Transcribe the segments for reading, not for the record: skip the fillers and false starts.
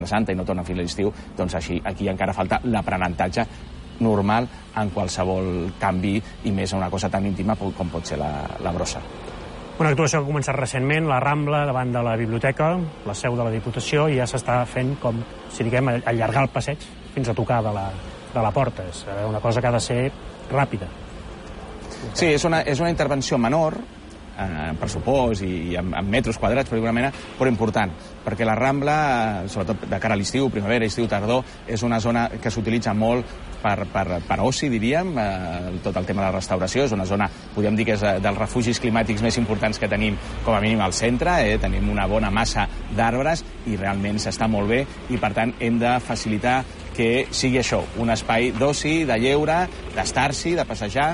Santa i no torna fins a l'estiu, doncs aquí encara falta l'aprenentatge normal en qualsevol canvi i més en una cosa tan íntima com pot ser la brossa. Una actuació que ha començat recentment, la Rambla davant de la biblioteca, la seu de la Diputació, i ja s'està fent com, si diguem, allargar el passeig fins a tocar de la porta. És una cosa que ha de ser ràpida. Sí, és una intervenció menor, en pressupost i en metres quadrats, per alguna manera, però important, perquè la Rambla, sobretot de cara a l'estiu, primavera, estiu, tardor, és una zona que s'utilitza molt per oci, diríem, tot el tema de la restauració. És una zona, podríem dir que és dels refugis climàtics més importants que tenim, com a mínim al centre. Tenim una bona massa d'arbres i realment s'està molt bé i, per tant, hem de facilitar que sigui això, un espai d'oci, de lleure, d'estar-s'hi, de passejar,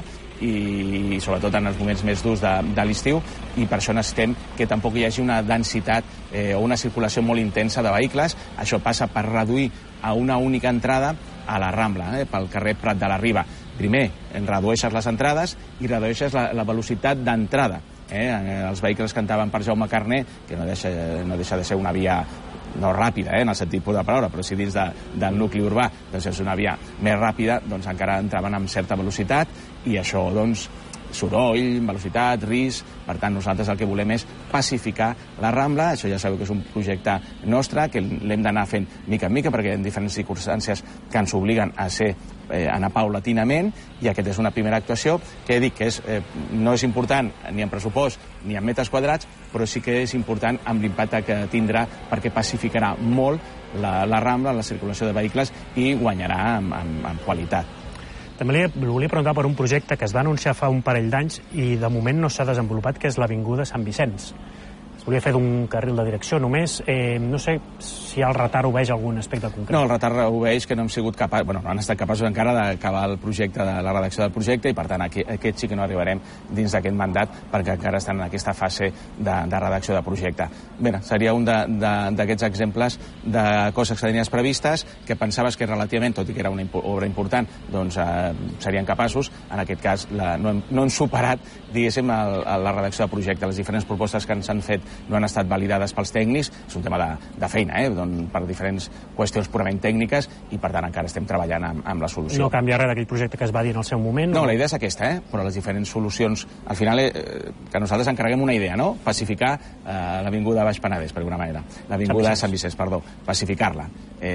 i sobretot en els moments més durs de l'estiu, i per això necessitem que tampoc hi hagi una densitat o una circulació molt intensa de vehicles. Això passa per reduir a una única entrada a la Rambla, pel carrer Prat de la Riba. Primer, redueixes les entrades i redueixes la velocitat d'entrada. Els vehicles que entraven per Jaume Carner, que no deixa de ser una via no ràpida, en el sentit de la paraula, però si dins del nucli urbà doncs és una via més ràpida, doncs encara entraven amb certa velocitat, i això, doncs, soroll, velocitat, risc. Per tant, nosaltres el que volem és pacificar la Rambla. Això ja sabeu que és un projecte nostre, que l'hem d'anar fent mica en mica, perquè hi ha diferents circumstàncies que ens obliguen a anar paulatinament, i aquesta és una primera actuació que dic que no és important ni en pressupost ni en metres quadrats, però sí que és important amb l'impacte que tindrà, perquè pacificarà molt la Rambla, la circulació de vehicles, i guanyarà en qualitat. També li volia preguntar per un projecte que es va anunciar fa un parell d'anys i de moment no s'ha desenvolupat, que és l'Avinguda Sant Vicenç. Es volia fer d'un carril de direcció només. No sé si el retard obeeix algun aspecte concret. No, el retard obeeix que no hem sigut capaços, no han estat capaços encara d'acabar el projecte, de la redacció del projecte, i per tant aquest sí que no arribarem dins d'aquest mandat, perquè encara estan en aquesta fase de redacció de projecte. Bé, seria un d'aquests exemples de coses que tenies previstes, que pensaves que relativament, tot i que era una obra important, doncs serien capaços. En aquest cas no hem superat, diguéssim, la redacció de projecte. Les diferents propostes que ens han fet no han estat validades pels tècnics. És un tema de feina, per diferents qüestions purament tècniques, i per tant encara estem treballant amb la solució. No canvia res d'aquell projecte que es va dir en el seu moment? No, la idea és aquesta, però les diferents solucions, al final, que nosaltres encarreguem una idea, no? Pacificar l'avinguda Baix Penedès, per alguna manera. L'avinguda Sant Vicenç, perdó, pacificar-la.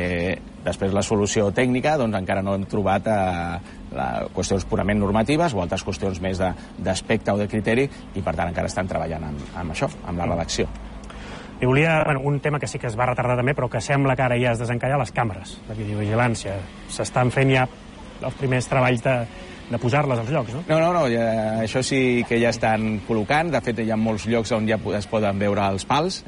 Després la solució tècnica, doncs encara no hem trobat qüestions purament normatives o altres qüestions més d'aspecte o de criteri, i per tant encara estan treballant amb això, amb la redacció. I volia, un tema que sí que es va retardar també, però que sembla que ara ja es desencalla, les càmeres de videovigilància. S'estan fent ja els primers treballs de posar-les als llocs, no? No, això sí que ja estan col·locant. De fet, hi ha molts llocs on ja es poden veure els pals,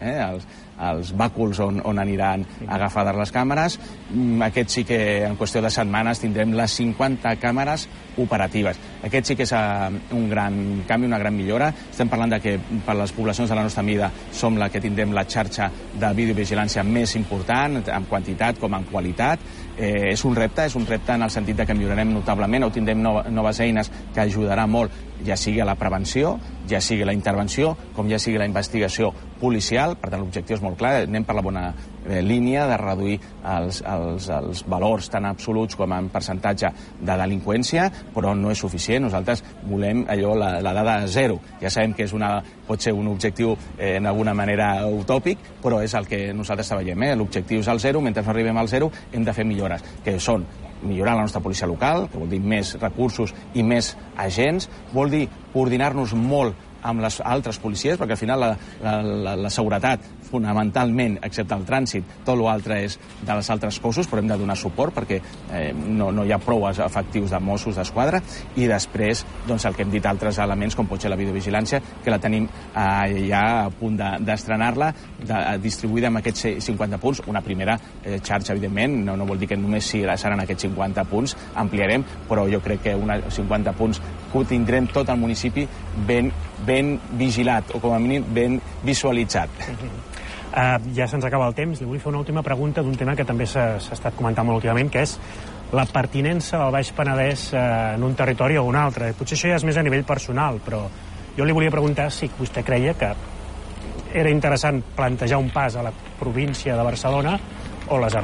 els bàculs on aniran agafades les càmeres. Aquest sí que en qüestió de setmanes tindrem les 50 càmeres operatives. Aquest sí que és un gran canvi, una gran millora. Estem parlant de que per les poblacions de la nostra mida som la que tindrem la xarxa de videovigilància més important, en quantitat com en qualitat. És un repte en el sentit que millorarem notablement, o tindrem noves eines que ajudarà molt, ja sigui a la prevenció, ja sigui la intervenció, com ja sigui la investigació policial. Per tant, l'objectiu és molt clar, anem per la bona línia de reduir els valors tan absoluts com en percentatge de delinqüència, però no és suficient. Nosaltres volem la dada zero. Ja sabem que pot ser un objectiu en alguna manera utòpic, però és el que nosaltres treballem. L'objectiu és el zero. Mentre no arribem al zero hem de fer millores, que són millorar la nostra policia local, que vol dir més recursos i més agents, vol dir coordinar-nos molt amb les altres policies, perquè al final la seguretat, fonamentalment, excepte el trànsit, tot l'altre és de les altres cossos, però hem de donar suport perquè no hi ha prou efectius de Mossos d'Esquadra. I després, doncs, el que hem dit, altres elements, com pot ser la videovigilància, que la tenim ja a punt d'estrenar-la, distribuïda amb aquests 50 punts. Una primera xarxa, evidentment, no vol dir que només seran aquests 50 punts, ampliarem, però jo crec que 50 punts que ho tindrem tot el municipi ben vigilat, o com a mínim ben visualitzat. Ja se'ns acaba el temps. Li vull fer una última pregunta d'un tema que també s'ha estat comentant molt últimament, que és la pertinença del Baix Penedès en un territori o un altre. Potser això ja és més a nivell personal, però jo li volia preguntar si vostè creia que era interessant plantejar un pas a la província de Barcelona o les